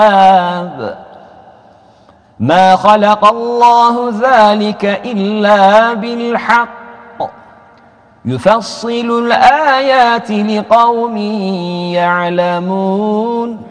ما خلق الله ذلك إلا بالحق يفصل الآيات لقوم يعلمون